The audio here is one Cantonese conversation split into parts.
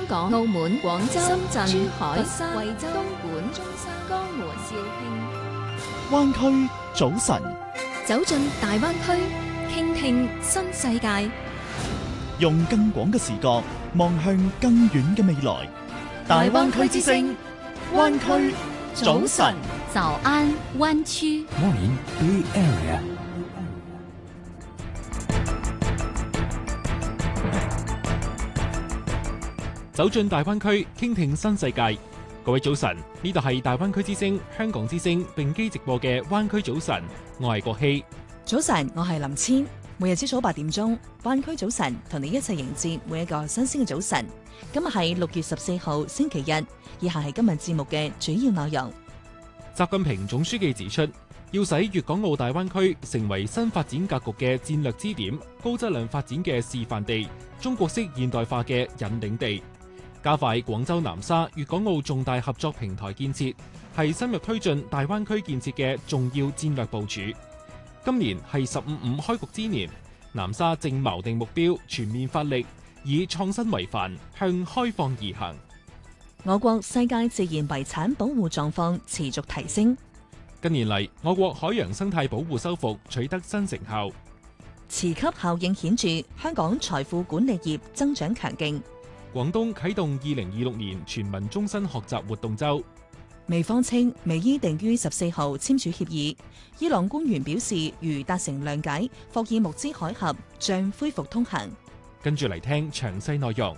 香港、澳門、廣州、深圳、珠海、 佛山、 惠州、東莞、中山、江門、肇慶。 灣區早晨， 走進大灣區，傾聽新世界， 用更廣嘅視角望向更遠嘅未來。大灣區之聲，灣區早晨， 早安灣區。 Morning Bay Area。 走進大灣區，傾聽新世界。各位早晨，呢度係大灣區之聲、香港之聲並機直播嘅灣區早晨，我係國希。 早晨，我係林千。每日朝早8點鐘，灣區早晨同你一齊迎接每一個新鮮嘅早晨。今日係6月14號星期日，以下係今日節目嘅主要內容。 習近平總書記指出，要使粵港澳大灣區成為新發展格局嘅戰略支點、高質量發展嘅示範地、中國式現代化嘅引領地。加快廣州南沙粵港澳重大合作平台建設，係深入推進大灣區建設嘅重要戰略部署。今年係15.5開局之年，南沙正錨定目標，全面發力，以創新為範，向開放而行。 我國世界自然遺產保護狀況持續提升。 近年嚟，我國海洋生態保護修復取得新成效， 磁級效應顯著，香港財富管理業增長強勁。 廣東啟動2026年全民終身學習活動週。 美方稱美伊定於14號簽署協議，伊朗官員表示如達成諒解，霍爾木茲海峽將恢復通行。 跟住嚟聽詳細內容。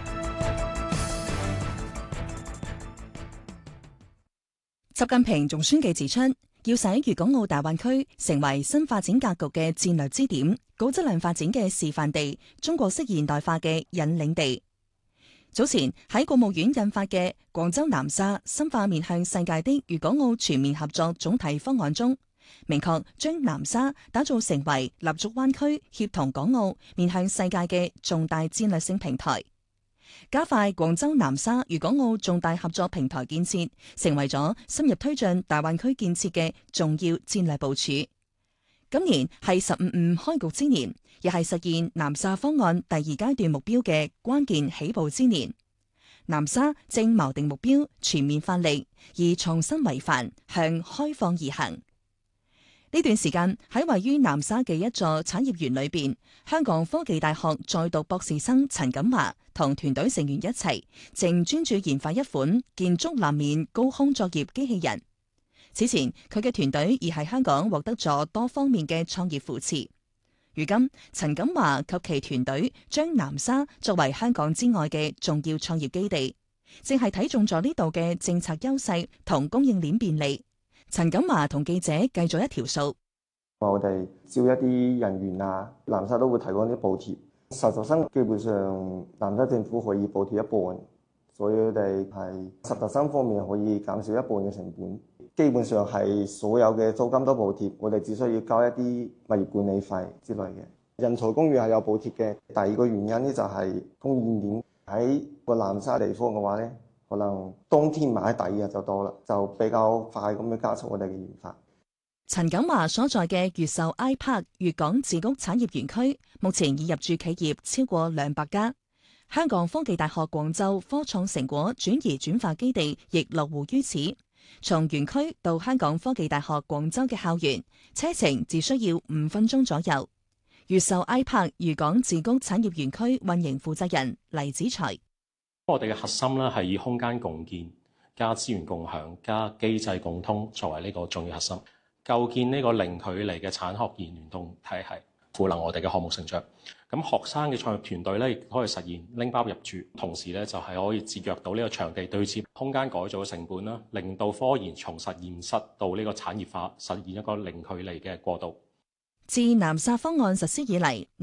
習近平總書記指出，要使粵港澳大灣區成為新發展格局嘅戰略支點、高質量發展嘅示範地、中國式現代化嘅引領地。早前喺國務院印發嘅廣州南沙深化面向世界的粵港澳全面合作總體方案中，明確將南沙打造成為立足灣區、協同港澳面向世界嘅重大戰略性平台，加快廣州南沙粵港澳重大合作平台建設，成為咗深入推進大灣區建設嘅重要戰略部署。今年係15.5開局之年，亦係實現南沙方案第2階段目標嘅關鍵起步之年。南沙正錨定目標，全面發力，以創新為範，向開放而行。呢段時間喺位於南沙嘅一座產業園裏邊，香港科技大學在讀博士生陳錦華同團隊成員一齊，正專注研發一款建築立面高空作業機器人。此前，佢嘅團隊已喺香港獲得咗多方面嘅創業扶持。如今，陳錦華及其團隊將南沙作為香港之外嘅重要創業基地，正係睇中咗呢度嘅政策優勢同供應鏈便利。陳錦華同記者計咗一條數， 我哋招一啲人員啊，南沙都會提供啲補貼，實習生基本上南沙政府可以補貼一半，所以我哋係實習生方面可以減少一半嘅成本。基本上係所有嘅租金都補貼，我哋只需要交一啲物業管理費之類嘅。人才公寓係有補貼嘅。第二個原因咧就係供應鏈，喺個南沙地方嘅話咧，可能當天買第2日就到啦，就比較快咁樣加速我哋嘅研發。 陳錦華所在嘅越秀 iPark 粵港自谷產業園區，目前已入駐企業超過200家。香港科技大學廣州科創成果轉移轉化基地亦落戶於此。從園區到香港科技大學廣州嘅校園，車程只需要5分鐘左右。越秀 iPark 粵港自谷產業園區運營負責人黎子才： 我哋嘅核心咧係以空間共建、加資源共享、加機制共通作為呢個重要核心，構建呢個零距離嘅產學研聯動體系，賦能我哋嘅項目成長。咁學生嘅創業團隊咧，亦可以實現拎包入住，同時咧就係可以節約到呢個場地對接、空間改造嘅成本啦，令到科研從實驗室到呢個產業化，實現一個零距離嘅過渡。 自南沙方案實施以嚟，